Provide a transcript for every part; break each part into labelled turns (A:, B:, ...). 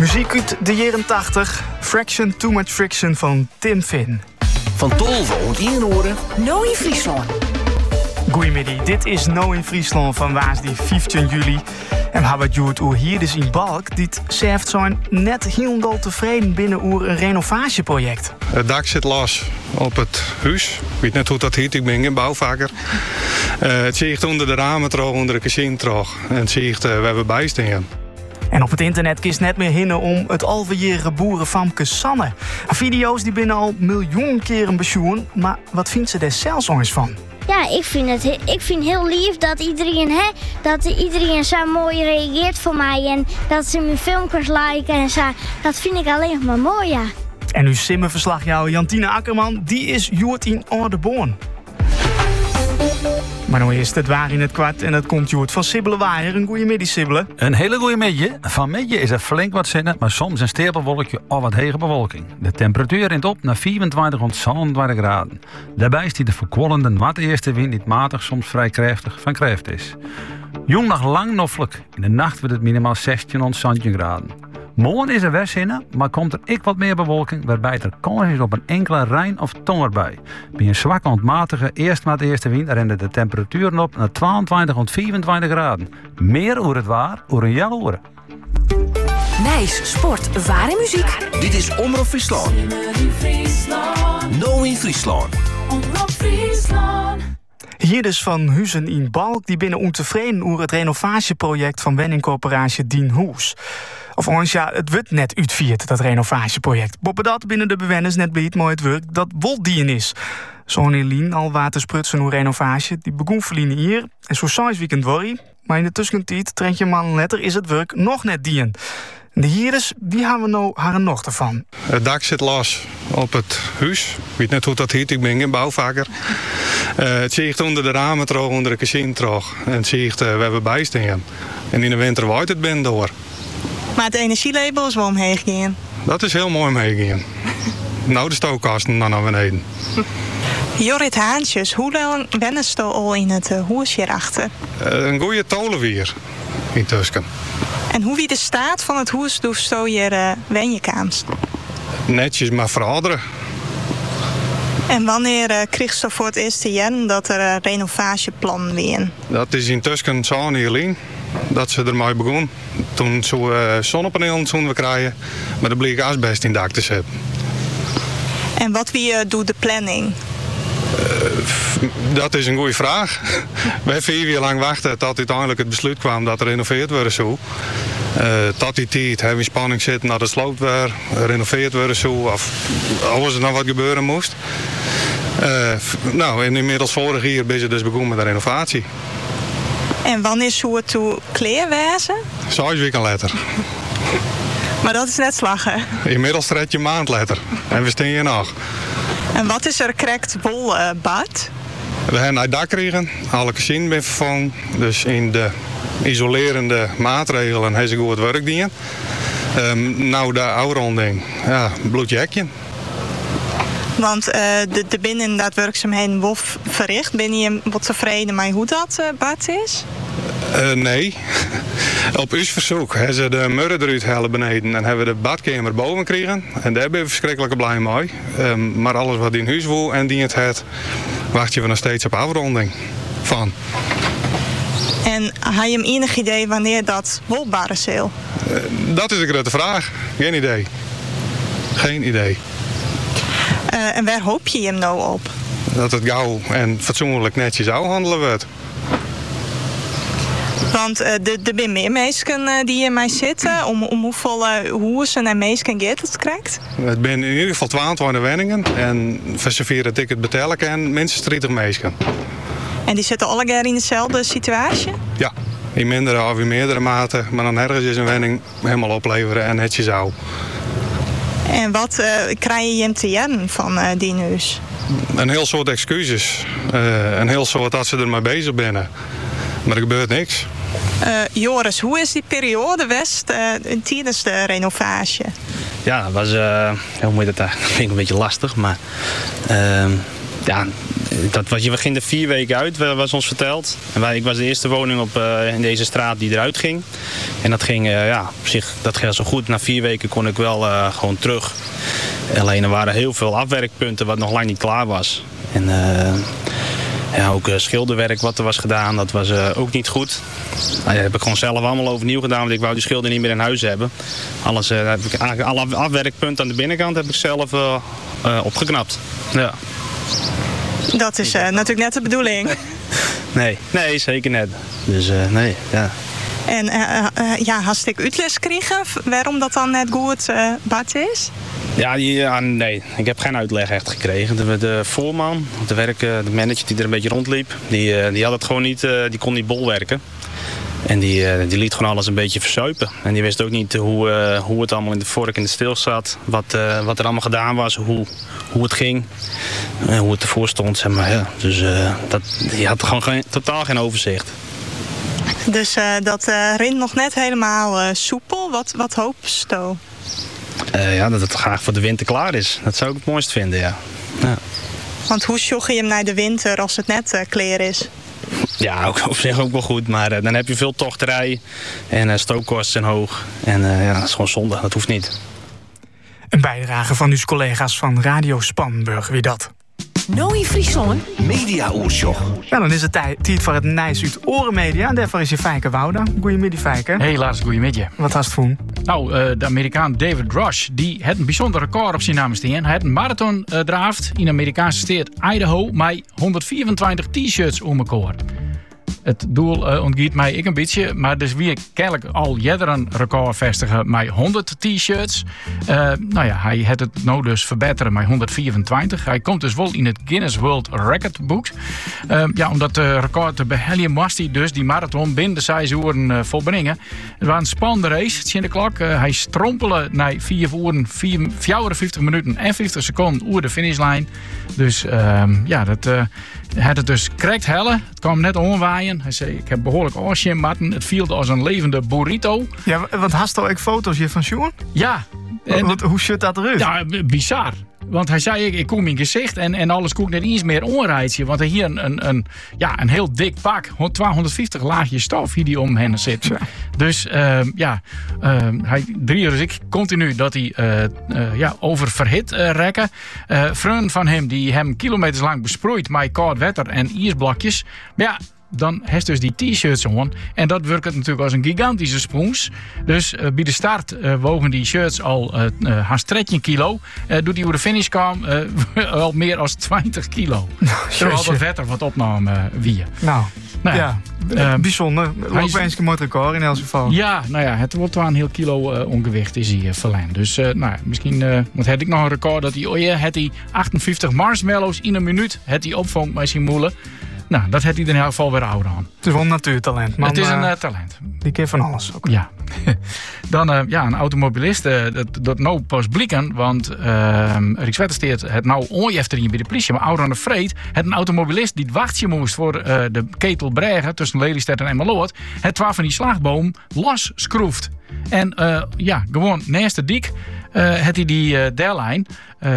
A: Muziek uit de jaren 80. Fraction Too Much Friction van Tim Finn.
B: Van Tolve en Inhoren.
C: No in Friesland.
A: Goedemiddag, dit is No in Friesland van die 15 juli. En we hebben het over hier dus in Balk. Dit zegt zijn net helemaal tevreden binnen een renovatieproject.
D: Het dak zit los op het huis. Ik weet net hoe dat heet, ik ben geen bouwvakker. Het ziet onder de ramen terug, onder de kazijn terug. En het ziet we hebben bijstaan.
A: En op het internet kiest net meer hinnen om het alweerige boerenfamke Sanne. Video's die binnen al miljoen keren besjoen. Maar wat vindt ze er zelfs eens van?
E: Ja, ik vind heel lief dat iedereen zo mooi reageert voor mij. En dat ze mijn filmpjes liken en zo. Dat vind ik alleen maar mooi, ja.
A: En uw simmenverslagjouwer Jantine Akkerman, die is Joert in Oudeborn. Maar nou is het waar in het kwart en dat komt Joert van Sibbelen-Waaier. Een goeiemiddag, Sibbelen.
F: Een hele goede middag. Vanmiddag is er flink wat zinnen, maar soms een stapelwolkje of wat hege bewolking. De temperatuur rint op naar 24 tot 27 graden. Daarbij stiet de verkwollende natte eerste wind niet matig, soms vrij krachtig van kracht is. Jong nog lang noffelijk. In de nacht wordt het minimaal 16 tot 17 graden. Morgen is er westzinnen, maar komt er wat meer bewolking, waarbij er kans is op een enkele rein- of tongerbui. Bij een zwakke ontmatige eerste wind renden de temperaturen op naar 22 tot 24 graden. Meer oer het waar, oer een jelle oren.
C: Nijs, sport, waar en muziek.
B: Dit is Omroep Friesland. No in Friesland.
A: Hier dus van Huizen in Balk, die binnen ontevreden over het renovatieproject van woningcorporatie Dien Hoes. Of ons ja, het wordt net uitvierd, dat renovatieproject. Boppen dat binnen de bewoners net blijft mooi het werk dat wol dien is. Zo'n Elien al watersprutsen hoe renovatie, die begon verliezen hier. En zo 6 weekend worry, maar in de tussentijd, trent je man letter, is het werk nog net dien. De hieres, die hebben we nou haar nog ervan.
D: Het dak zit los op het huis. Ik weet net hoe dat heet, ik ben geen bouwvakker. Het ziet onder de ramen terug, onder de kazijn terug. En het ziet we hebben bijstaan. En in de winter waait het ben door.
G: Maar het energielabel is wel omheen gegaan.
D: Dat is heel mooi omheen. Nou, de stookkasten dan naar beneden.
G: Jorrit Haantjes, hoe lang wennen ze al in het huis hierachter?
D: Een goede tolenwier intussen.
G: En hoe wie de staat van het huis doet hier wenjekamst?
D: Netjes maar verouderen.
G: En wanneer kreeg ze voor het eerste jaar dat er een renovatieplan weer?
D: Dat is intussen zo niet dat ze ermee begon. Toen ze zonnepanelen zouden we krijgen, maar er bleek asbest in het dak te zetten.
G: En wat wie doet de planning?
D: Dat is een goede vraag. We hebben 4 jaar lang wachten tot uiteindelijk het besluit kwam dat er renoveerd worden zou. Tot die tijd hebben we in spanning zitten naar de sloot weer, renoveerd worden zou of als er nog wat gebeuren moest. En inmiddels vorig jaar ben je dus begonnen met de renovatie.
G: En wanneer zou het toe kleerwezen?
D: 6 weken later.
G: Maar dat is net slagen.
D: Inmiddels red je een maand later. En we staan hier nog.
G: En wat is er correct bol bad?
D: We hebben het dak gekregen. Alle kazijn ben vervangen. Dus in de isolerende maatregelen hebben ze goed werk gedaan. Nou, de afronding. Ja, bloedjekje.
G: Want de binnen dat werkzaamheden wordt verricht. Ben je wat tevreden met hoe dat bad is?
D: Nee. Op uw verzoek hebben ze de murren eruit halen beneden en hebben we de badkamer boven gekregen. En daar ben we verschrikkelijk blij mee. Maar alles wat in huis wil en die het wacht je nog steeds op afronding van.
G: En heb je hem enig idee wanneer dat wolbaar is?
D: Dat is een grote vraag. Geen idee. Geen idee.
G: En waar hoop je hem nou op?
D: Dat het gauw en fatsoenlijk netjes handelen wordt.
G: Want er zijn meer mensen die in mij zitten. Om hoeveel huizen en mensen gaat het krijgt?
D: Het zijn in ieder geval 22 woningen. En voor zover dat ik het betalen kan, minstens 30 mensen.
G: En die zitten allemaal in dezelfde situatie?
D: Ja, in mindere of in meerdere mate. Maar dan ergens is een woning helemaal opleveren en het je zou.
G: En wat krijg je hem te jaren van die huis?
D: Een heel soort excuses. Een heel soort dat ze er maar bezig zijn. Maar er gebeurt niks.
G: Joris, hoe is die periode West tijdens de renovatie?
H: Ja, dat was, hoe moet je dat? Dat vind ik een beetje lastig, maar ja, we gingen er 4 weken uit, was ons verteld. En ik was de eerste woning in deze straat die eruit ging. En dat ging, op zich, dat ging zo goed. Na 4 weken kon ik wel gewoon terug. Alleen er waren heel veel afwerkpunten wat nog lang niet klaar was. En ook schilderwerk wat er was gedaan, dat was ook niet goed. Dat heb ik gewoon zelf allemaal overnieuw gedaan, want ik wou die schilder niet meer in huis hebben. Alles, heb ik eigenlijk alle afwerkpunten aan de binnenkant heb ik zelf opgeknapt. Ja.
G: Dat is natuurlijk net de bedoeling.
H: Nee, zeker net. Dus nee, ja.
G: En hast ik uitles gekregen waarom dat dan net goed bad is?
H: Ja, nee. Ik heb geen uitleg echt gekregen. De voorman, de manager die er een beetje rondliep, die had het gewoon niet, die kon niet bolwerken. En die liet gewoon alles een beetje verzuipen. En die wist ook niet hoe het allemaal in de vork en de stil zat. Wat er allemaal gedaan was, hoe het ging. Hoe het ervoor stond, zeg maar. Ja. Dus die had gewoon totaal geen overzicht.
G: Dus dat rint nog net helemaal soepel. Wat hoop je?
H: Dat het graag voor de winter klaar is. Dat zou ik het mooist vinden, ja.
G: Want hoe jog je hem naar de winter als het net klaar is?
H: Ja, ook op zich ook wel goed. Maar dan heb je veel tochterij en stookkosten zijn hoog. En dat is gewoon zonde. Dat hoeft niet.
A: Een bijdrage van uw collega's van Radio Spanburg. Wie dat?
C: Nooi Friesland.
B: Media-oortjog.
A: Ja, dan is het tijd voor het Nijs uit Orenmedia. En daarvoor is je Fijke Wouda. Goedemiddag, Fijke.
I: Hey Lars, goedemiddag.
A: Wat was het voor?
I: Nou, de Amerikaan David Rush, die had een bijzonder record op zijn naam staan. Hij had een marathon draaft in de Amerikaanse stad Idaho met 124 t-shirts om elkaar. Het doel ontgiet mij een beetje, maar dus wie ik kennelijk al jeder een record vestigen met 100 t-shirts. Hij had het nou dus verbeteren met 124. Hij komt dus wel in het Guinness World Record boek. Omdat de record te beheljen moest hij dus die marathon binnen de 6 uur volbrengen. Het was een spannende race, het is in de klok. Hij strompelde naar 4 uur, 54 minuten en 50 seconden over de finishlijn. Dus dat had het dus correct hellen. Het kwam net omwaaien. Hij zei, ik heb behoorlijk oorschim matten. Het viel als een levende burrito.
A: Ja, want hast je ook foto's hier van Sjoerd? Ja. Hoe ziet dat eruit?
I: Ja, bizar. Want hij zei, ik kom in gezicht en alles koek net iets meer onrijtje. Want hij hier een heel dik pak, 250 laagjes stof hier die om hen zit. Ja. Dus hij drieën dus ik continu dat hij over verhit rekken. Vrienden van hem die hem kilometers lang besproeit met koud water en ijsblokjes. Maar ja, dan heeft dus die t-shirts aan. En dat werkt natuurlijk als een gigantische spons. Dus bij de start wogen die shirts al haast 13 kilo. Doet hij over de finish kwam al meer dan 20 kilo. Terwijl dat vetter wat opname wie.
A: Bijzonder. Loopwijnske mooi record in elk geval.
I: Ja, het wordt wel een heel kilo ongewicht is hij verlengd. Dus misschien had ik nog een record dat hij 58 marshmallows in een minuut opvangt met zijn moelen. Nou, dat heeft hij in ieder geval weer ouder aan.
A: Het is wel een natuurtalent. Man,
I: het is een talent.
A: Die keer van alles. Okay.
I: Ja. Dan een automobilist. Dat nou pas blikken. Want Rijkswaterstaat het nou onjefter bij de politie. Maar ouder aan de vreed. Het een automobilist die het wachtje moest voor de Ketelbrege tussen Lelystad en Emmeloord. Het 12 van die slagboom los schroeft. En gewoon naast de dik had hij die deadline.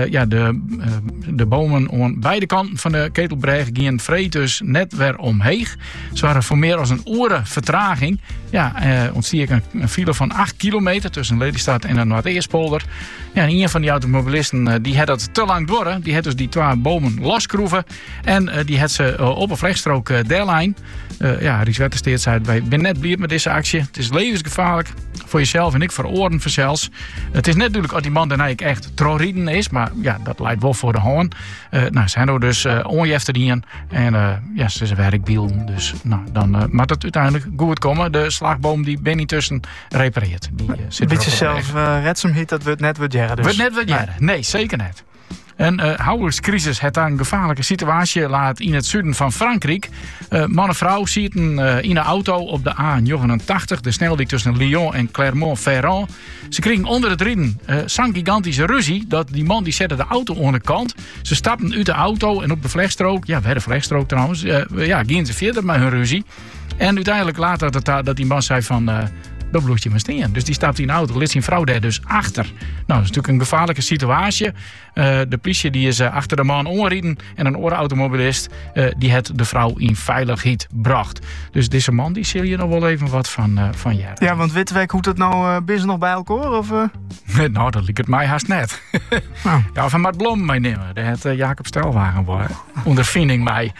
I: De bomen aan beide kanten van de Ketelbrege gingen vreed dus net weer omheen. Ze waren voor meer dan een uur vertraging. Ontstier ik een file van 8 kilometer tussen Lelystad en de Noord-Eerspolder. Ja, en een van die automobilisten die had dat te lang door. Die had dus die 2 bomen losschroeven. En die had ze op een vlechtstrook deadline. Rijkswaterstaat zei, wij zijn net blij met deze actie. Het is levensgevaarlijk voor jezelf en ik voor oren verzels. Het is net natuurlijk als die man daarna echt troriden is. Maar dat leidt wel voor de hand. Ze zijn er dus onjefter in. En ze is een werkbiel. Dus dan mag het uiteindelijk goed komen. De slagboom die ben niet tussen repareert. Die zit
A: een beetje zelf redzaamheid, dat wordt net wat jaren. Dus.
I: Wordt net wat jaren. Nee, zeker niet. Een huwelijkscrisis heeft een gevaarlijke situatie laat in het zuiden van Frankrijk. Man en vrouw zitten in een auto op de A89, de snelweg tussen Lyon en Clermont-Ferrand. Ze kregen onder het rijden zo'n gigantische ruzie dat die man die zette de auto aan de kant. Ze stapten uit de auto en op de vlechtstrook, weer de vlechtstrook trouwens, gingen ze verder met hun ruzie. En uiteindelijk later dat die man zei van... dan bloed je maar steen. Dus die stapt in de auto, ligt zijn vrouw daar dus achter. Nou, dat is natuurlijk een gevaarlijke situatie. De politie die is achter de man ongereden en een automobilist die het de vrouw in veiligheid bracht. Dus deze man die zul je nog wel even wat van jaren.
A: Ja, want Witteweg, hoe het nou is nog bij elkaar? Of,
I: Nou, dat liep het mij haast net.
A: Nou.
I: Ja, van Mart Blom meenemen. Dat het Jacob Stelwagen was. Ondervinding mij.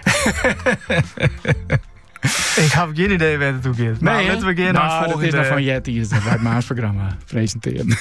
A: Ik heb geen idee waar het toe is. Maar
I: Nee,
A: laten we gaan naar het
I: dat
A: volgende.
I: is nog van Jet, die is dat bij het Maasprogramma presenteren.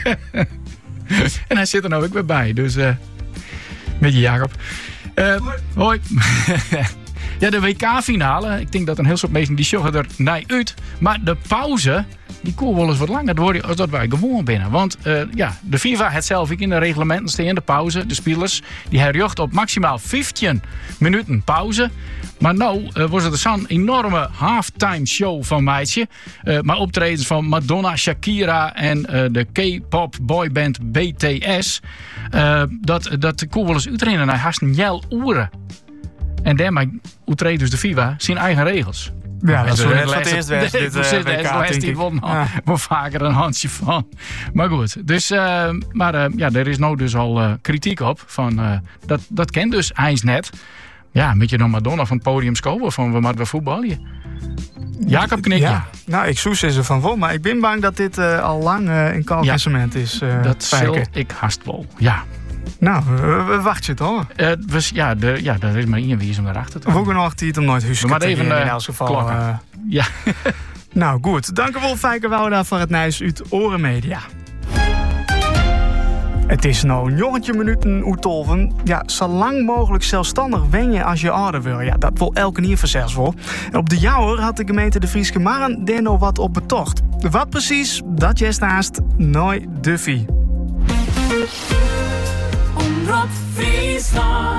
I: En hij zit er nou ook weer bij, dus met je Jacob. Hoi. Ja, de WK-finale. Ik denk dat een heel soort mensen die sjoggen er naar uit. Maar de pauze, die kon wel eens wat langer worden als dat wij gewoon binnen. Want de FIFA het zelf in de reglementen staan de pauze. De spelers die herjocht op maximaal 15 minuten pauze. Maar nou was het zo'n enorme halftime show van meisje. Maar optredens van Madonna, Shakira en de K-pop boyband BTS. Dat kon wel eens uitrennen naar haast een jel uren. En daarmee uitreed dus de FIFA zijn eigen regels.
A: Ja, dat is voor het eerst werd dit WK, denk ik.
I: Wel vaker een handje van. Maar goed, dus, er is nou dus al kritiek op. Van, dat kent dus IJs net. Ja, een beetje dan Madonna van het podium scoren van we moeten voetballen. Jacob knikt
A: ja. Nou, ik soes is er van vol, maar ik ben bang dat dit al lang in kalkissement is.
I: Dat zal ik haast wel, ja.
A: Nou, we wachten het hoor.
I: Dat is maar één wie om erachter te
A: komen. Ook nog die het om nooit huisje te in elk geval.
I: Ja.
A: Nou goed, dank u wel Fijke Wouda voor het nieuws uit Oren Media. Het is nou 19 minuten uit 12. Ja, zo lang mogelijk zelfstandig wen je als je ouder wil. Ja, dat wil elke nier vanzelfs wel. En op de Jouwer had de gemeente de Frieske Marren daar nog wat op betocht. Wat precies, dat jest naast Nooi Duffy.
J: Omroep Friesland.